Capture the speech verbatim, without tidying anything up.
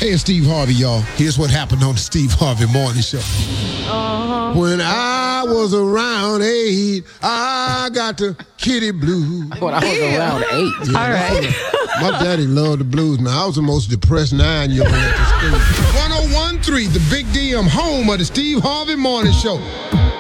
Hey, it's Steve Harvey, y'all. Here's what happened on the Steve Harvey Morning Show. Uh-huh. When I was around eight, I got the kitty blues. When I was Yeah. around eight. Yeah, All right. My daddy loved the blues, man. I was the most depressed nine-year-old at the school. one oh one point three, the Big D, I'm home of the Steve Harvey Morning Show.